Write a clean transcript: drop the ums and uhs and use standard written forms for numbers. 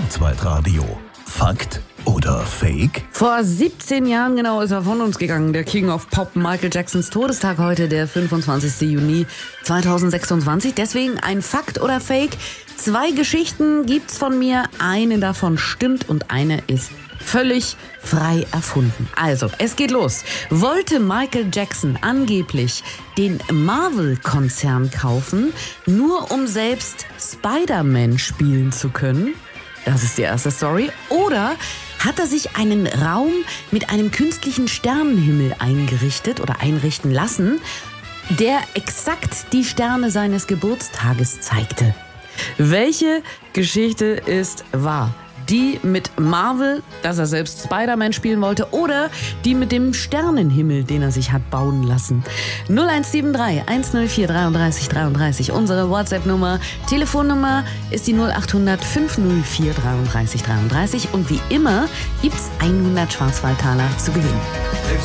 Kurzweitradio. Fakt oder Fake? Vor 17 Jahren genau ist er von uns gegangen. Der King of Pop, Michael Jacksons Todestag heute, der 25. Juni 2026. Deswegen ein Fakt oder Fake. 2 Geschichten gibt's von mir. Eine davon stimmt und eine ist völlig frei erfunden. Also, es geht los. Wollte Michael Jackson angeblich den Marvel-Konzern kaufen, nur um selbst Spider-Man spielen zu können? Das ist die erste Story. Oder hat er sich einen Raum mit einem künstlichen Sternenhimmel eingerichtet oder einrichten lassen, der exakt die Sterne seines Geburtstages zeigte? Welche Geschichte ist wahr? Die mit Marvel, dass er selbst Spider-Man spielen wollte, oder die mit dem Sternenhimmel, den er sich hat bauen lassen? 0173 104 33 33, unsere WhatsApp-Nummer. Telefonnummer ist die 0800 504 33 33. Und wie immer gibt's 100 Schwarzwaldtaler zu gewinnen.